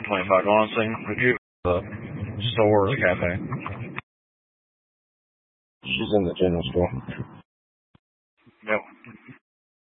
$25. Go on, sing review the store or the cafe. She's in the general store.